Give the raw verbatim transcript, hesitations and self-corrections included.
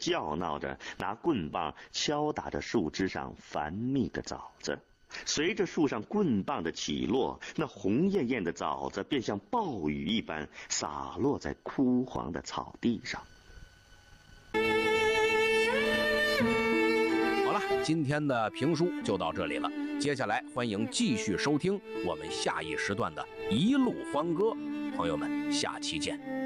叫闹着，拿棍棒敲打着树枝上繁密的枣子。随着树上棍棒的起落，那红艳艳的枣子便像暴雨一般洒落在枯黄的草地上。 好了，今天的评书就到这里了，接下来欢迎继续收听我们下一时段的一路欢歌，朋友们，下期见。